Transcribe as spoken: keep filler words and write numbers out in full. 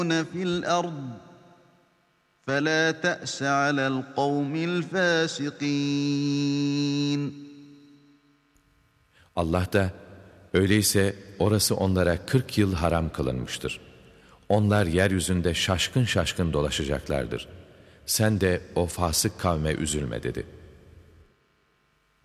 فِي الْأَرْضِ فَلَا تَأْسَ عَلَى الْقَوْمِ الْفَاسِقِينَ. Allah da, öyleyse orası onlara kırk yıl haram kılınmıştır. Onlar yeryüzünde şaşkın şaşkın dolaşacaklardır. Sen de o fasık kavme üzülme dedi.